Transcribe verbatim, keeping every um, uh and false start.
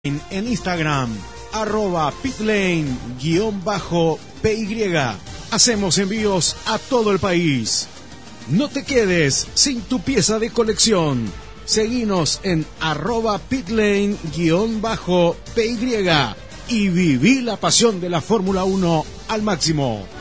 En Instagram, arroba pitlane-py. Hacemos envíos a todo el país. No te quedes sin tu pieza de colección. Seguinos en arroba pitlane-py y viví la pasión de la Fórmula uno al máximo.